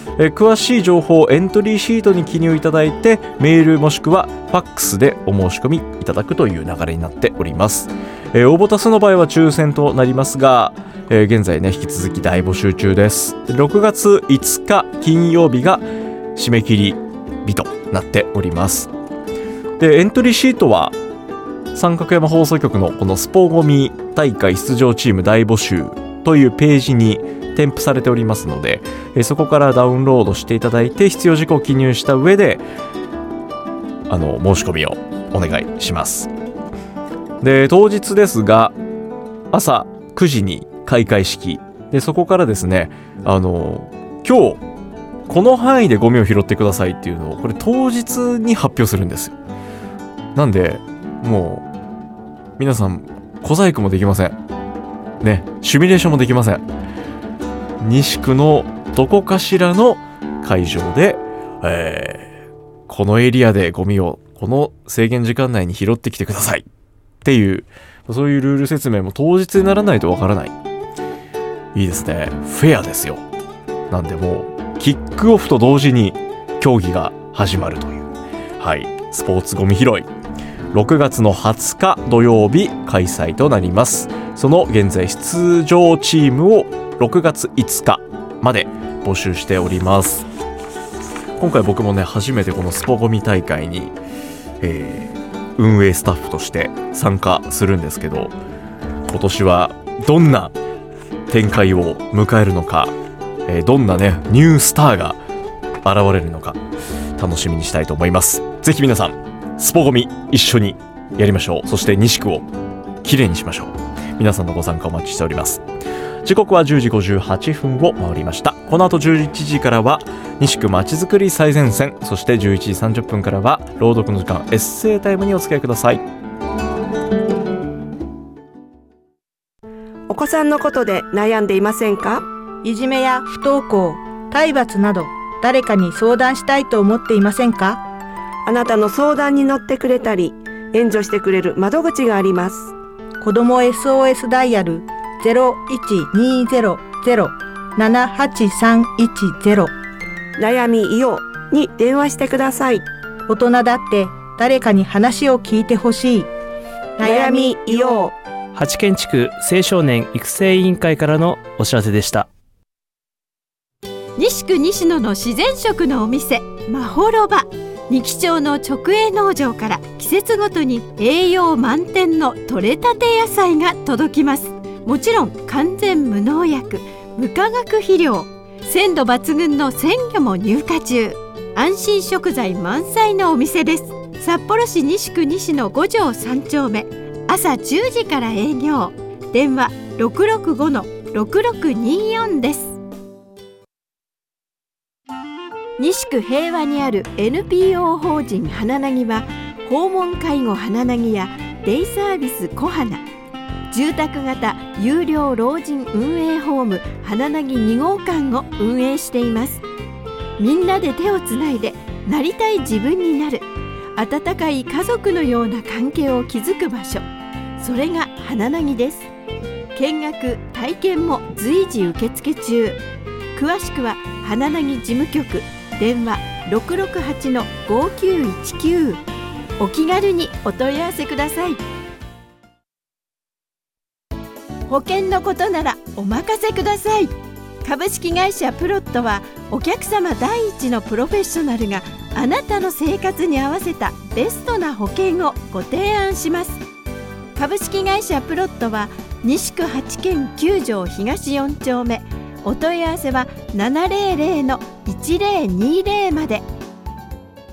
詳しい情報をエントリーシートに記入いただいて、メールもしくはファックスでお申し込みいただくという流れになっております。応募多数の場合は抽選となりますが、現在ね引き続き大募集中です。6月5日金曜日が締め切り日となっております。でエントリーシートは三角山放送局のこのスポゴミ大会出場チーム大募集というページに添付されておりますので、そこからダウンロードしていただいて必要事項を記入した上で申し込みをお願いします。で当日ですが朝9時に開会式で、そこからですね今日この範囲でゴミを拾ってくださいっていうのをこれ当日に発表するんですよ。なんでもう皆さん小細工もできませんね、シミュレーションもできません。西区のどこかしらの会場で、このエリアでゴミをこの制限時間内に拾ってきてくださいっていう、そういうルール説明も当日にならないとわからない。いいですね、フェアですよ。なんでもうキックオフと同時に競技が始まるという、スポーツゴミ拾い6月の20日土曜日開催となります。その現在出場チームを6月5日まで募集しております。今回僕もね初めてこのスポゴミ大会に、運営スタッフとして参加するんですけど、今年はどんな展開を迎えるのか、どんなねニュースターが現れるのか楽しみにしたいと思います。ぜひ皆さんスポゴミ一緒にやりましょう。そして西区をきれいにしましょう。皆さんのご参加お待ちしております。時刻は10時58分を回りました。この後11時からは西区まちづくり最前線、そして11時30分からは朗読の時間エッセイタイムにお付き合いください。 お子さんのことで悩んでいませんか？ いじめや不登校、体罰など誰かに相談したいと思っていませんか？ あなたの相談に乗ってくれたり援助してくれる窓口があります。 子ども SOS ダイヤル 0120-078-310 悩みいように電話してください。 大人だって誰かに話を聞いてほしい。 悩みいよう。 八軒地区青少年育成委員会からのお知らせでした。 西区西野の自然食のお店まほろば、二木町の直営農場から季節ごとに栄養満点の取れたて野菜が届きます。もちろん完全無農薬無化学肥料、鮮度抜群の鮮魚も入荷中。安心食材満載のお店です。札幌市西区西野5条3丁目、朝10時から営業。電話 665-6624 です。西区平和にある NPO 法人花なぎは、訪問介護花なぎやデイサービス小花、住宅型有料老人運営ホーム花なぎ2号館を運営しています。みんなで手をつないでなりたい自分になる、温かい家族のような関係を築く場所、それが花なぎです。見学体験も随時受付中。詳しくは花なぎ事務局電話 668-5919、 お気軽にお問い合わせください。保険のことならお任せください。株式会社プロットはお客様第一のプロフェッショナルがあなたの生活に合わせたベストな保険をご提案します。株式会社プロットは西区8軒9条東4丁目、お問い合わせは700-1020まで。